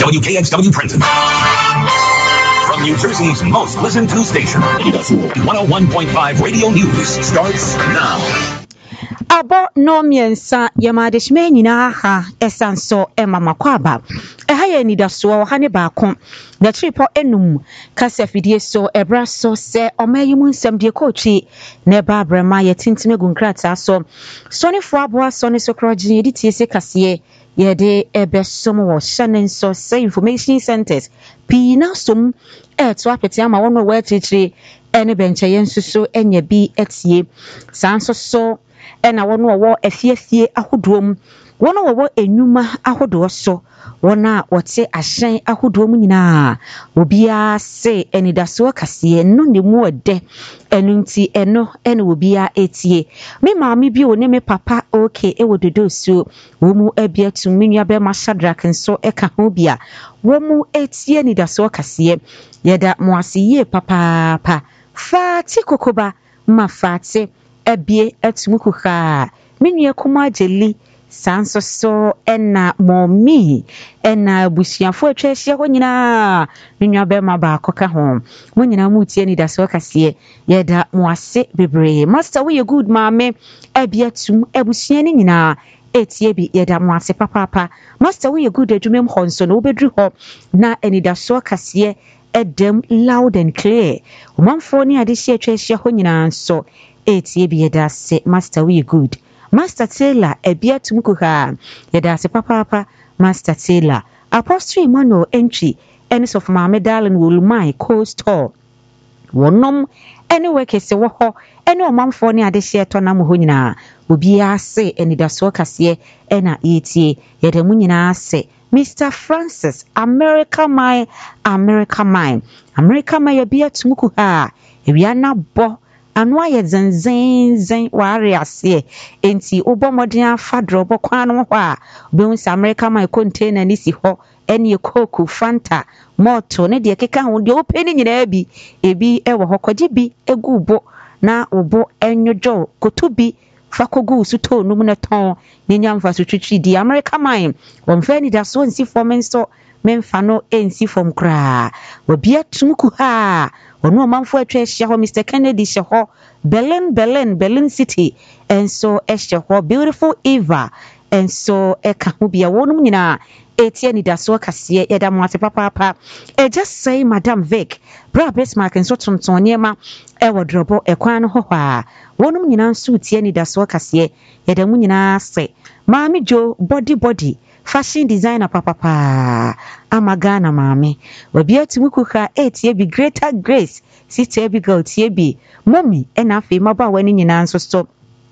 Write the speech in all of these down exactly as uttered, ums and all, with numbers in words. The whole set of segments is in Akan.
W K X W Princeton. From New Jersey's most listened to station, one oh one point five Radio News starts now. Abo no miensa yamadeshme nyina ha esanso emamakwaba ehaye nidaso hane baako the triple enum kasa fidie so ebraso se omayimu nsem de kochi ne babrema yetintime gunkrata so sone fo aboa sone sokroji editie se kase yede ebesom wo shanen so say information centers pina som eto apete ama wono wa chichiri ene benche yensuso enya bi etie sanso so ena wono wo efiefie ahodoom wono wo enuma ahodo so wona wote ahyen ahodoom nyina obia se enidaso kase no ne mu ode enunti eno ene obia etie me maami bi o ne me papa okay e wododo so wo mu abia tumnua be ma Shadrack nso eka ho bia wo mu etie enidaso kase yeda mo asiye papa pa fati kokoba ma fati ebie etumuku ha menua kuma jeli sanso so ena momi ena busiafo atwahia ho nyina menua be ma ba akoka ho mo nyina mu tie ni da so kase yeda mo ase bebre master we good maame ebie tum ebusia ni nyina etie bi yeda mo ase papa papa master we good adwumem honso no obedru ho na eni da so kase edem loud and clear omamfo ni ade hia atwahia ho nyina so etie bi yeda se master we good Master Taylor ebia tumuku ha yeda se papa papa Master Taylor Apostle Emmanuel entry enis of Mama Darling will my co-store wonom ene weke se wo ho ene omamfo ne ade hye to na mo ho nyina obi ase eni da so kase ena etie yeda mu nyina ase Mister Francis America my America my America my ebia tumuku ha ebia na bo anu aye zenzen zen ware ase enti obomodin afadro bokwan no ho a obehun se America my container ni si ho ene Coke Fanta moto ne de keka ho de openi nyina bi ebi e wo hokoje bi egu bo na obo enyojo kotobi fakogu suto no mu na ton ne nyamfa so twitwi di America my wonfa ni da so nsi formen so memfa no ensi form kra obi atumuku ha ono omanfo atwahia ho Mister Kennedy sheho Berlin Berlin Berlin City and so esheho beautiful Eva and so eka ho bia wonum nyina etie ni da so kase yeda mo ate papa papa e just say Madam Vic bra Bismarck nso tonton niema e wodrobo ekwan no ho a wonum nyina nso tie ni da so kase yeda mu nyina se Mami Jo body body fashion designer papa papa amagana mami wabia timuku ha etie bi greater grace sister bi girl tie bi mommy ena fe maba wani nyina nso so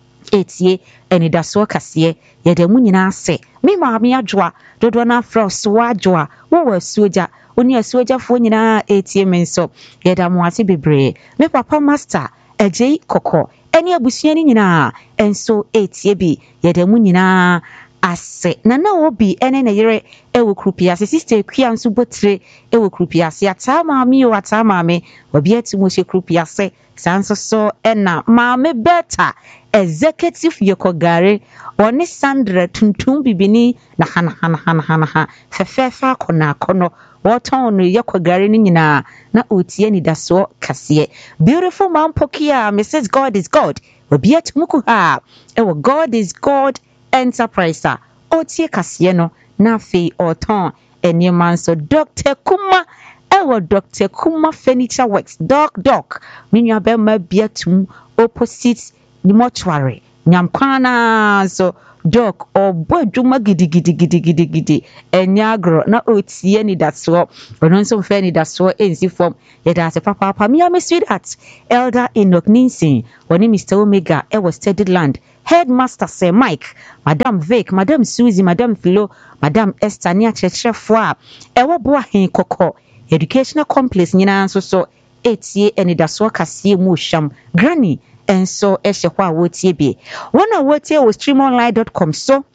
etie eni da so kase yeda mu nyina ase me maami adwoa dodo na afro so adwoa wo wa suoja oni asuoja fo nyina etie menso yeda mu ase bebre me papa master ejei koko eni abusua ni nyina enso etie bi yeda mu nyina ase na na obi ene na yere ewo krupiase sister kwia nso botre ewo krupiase ata maami o ata maami obi atimo hye krupiase sanso so ena maami beta executive yokogare oni Sandra tuntum bibini na hana hana hana hana ha fefefa kona kono woton no yokogare ni nyina na otie ni daso kase beautiful man pokia Missus God is God obi atimo ha ewo God is God enterprise otie kase no na fe oton enyeman so Doctor Kuma ewo Doctor Kuma Furniture Works doc doc minua be ma biatum opposite the mortuary nyamkwana so doc obo adwuma gidi gidi gidi gidi gidi enyagro na otie ni daso ono nso fe ni daso ensi form yeda ase papa papa mi am sweetheart elder Enoch Ninsin woni Mister Omega ewo Steady Land Headmaster Sir Mike, Madam Vic, Madam Susie, Madam Philo, Madam Esther, Nia Chefwa, Ewa Boahin Koko, Educational Complex, Nina so so, etie eni da so kase mu sham, Granny, and so eshehwa wotie be. Wana wotie wo stream online dot com so,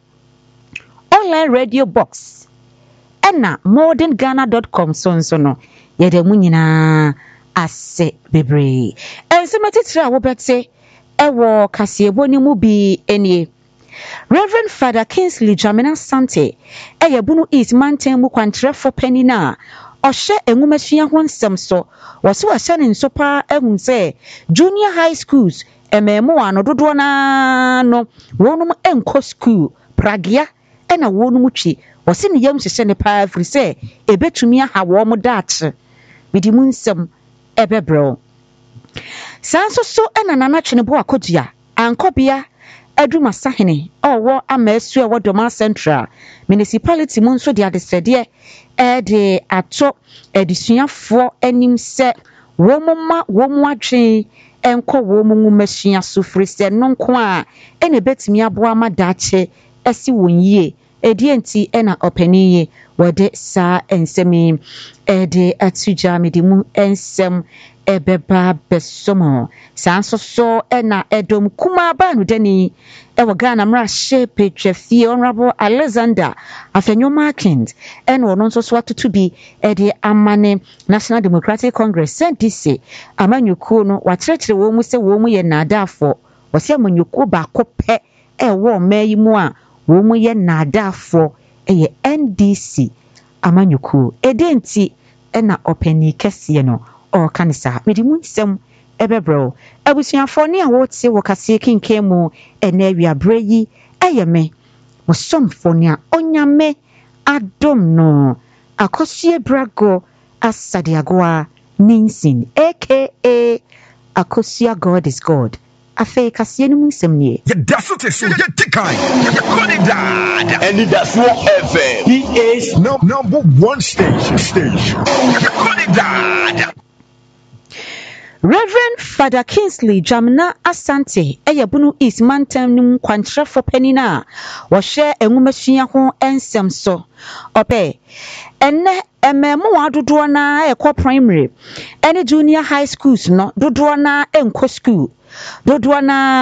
online radio box, ena modern ghana dot com so so no, yede mu nyina ase bebre. And so metitra wo betse ewo kasebo ni mu bi enie Reverend Father Kingsley Jamina Sante eye bunu East Mountain mu kwantrefo panina ohye enwumasua ho nsem so wose wahye ne nso pa ehun se junior high schools ememu ano dodo na no wonum enko school pragia ena wonum twi wose ne yam hyehye ne pa afri se ebetumi aha wo mo daache bidi mu nsem ebebro sanso so ena nana twene bo akodua ankobia Aduma Sahene owo amesu ewo Doma Central municipality mu nso de adesede e de ato edisuafo anim se wo moma wo mu adwen enko wo mu ngumasua so frese no nko a ene betimi aboa madache esi wonye edi enti ena opaniye wode sa ensemi e de atuja medimu ensem ebeba besomo sanso so ena edom kuma banu deni ewo Ghana mra shepe twefie honorable Alexander Afenyo Kings ena ono nso so atutu bi ede amane National Democratic Congress N D C amanyuku no wakyerɛkyerɛ wo mu se wo mu ye nadafo wose amanyuku ba kope ewo mayi mu a wo mu ye nadafo eye N D C amanyuku edenti ena opani kese no o kanisa medi munsem ebebro abusuafo ne a wote wokase kinkemu ena wiabre yi ayeme mosomfo ne a onyame adom no akosie brago asadiagoa ninsin aka akosia God is God afe kase ni munsem nie ye dasote so ye tikai ye konidad and that's what F M he is no, number one station station ye konidad. Reverend Father Kingsley Jamina Asante eye bunu East Mountain nim kwantrefo panina wo hye enwumasua ho ensem so ope enne ememu adodo na ekọ primary ene junior high schools no dodo na enko school dodo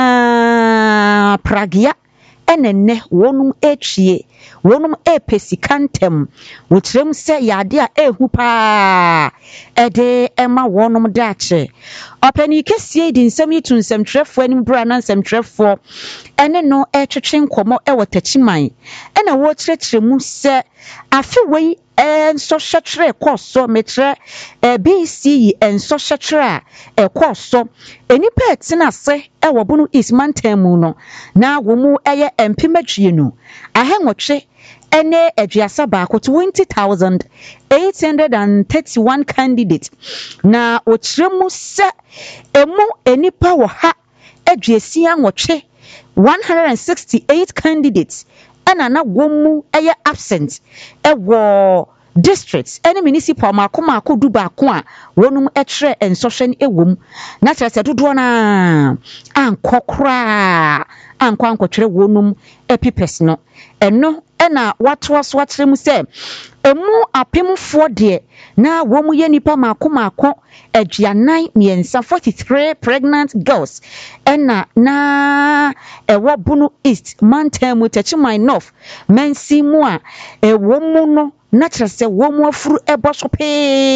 na pragia enenne wonum etwie wonum epesikantem wotrem se yade a ehu pa ede ema wonum dache opani kesie di nsem yitu nsem trefo anim bra na nsem trefo ene no etwetwe nkomo e wotachiman ena wo kyerɛkyerɛ se afi wei enso hyekyere koso metre B C enso hyekyere a ekoso enipa etina se e wobunu East Mountain mu no na wo mu eye empimadwie no ahenwotwe ene aduasa baako twenty thousand eight hundred thirty-one candidates na okyeremu se emu enipa wo ha aduasia nwotwe one hundred sixty-eight candidates ana na womu eye absent ewo districts any municipal makoma akodu ba ko a wonum etre ensohwe ewom na kyerese dodo na ankokra ankwa ankotwere wonum epipes no eno ena watoa so atrem se emu apemfo de na womu ye nipa makoma akọ aduanan miensa forty-three pregnant girls ena na ewo bunu East Mountain mu Techiman North mensi mu a ewo mu no na kyerese womu afuru ebo so pe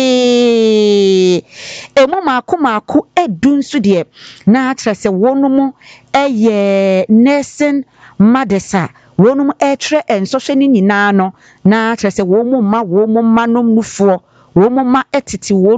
emu makoma akọ edun so de na kyerese wonumu eye nursing madesa wonum etre ensohwe ni nyina no na kyerese womu ma womu manom nufuo womu ma etiti wo